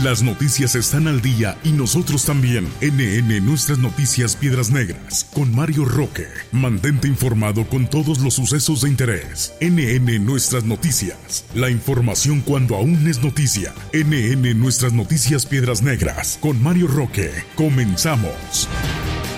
Las noticias están al día y nosotros también. NN Nuestras Noticias Piedras Negras con Mario Roque. Mantente informado con todos los sucesos de interés. NN Nuestras Noticias. La información cuando aún es noticia. NN Nuestras Noticias Piedras Negras con Mario Roque. Comenzamos.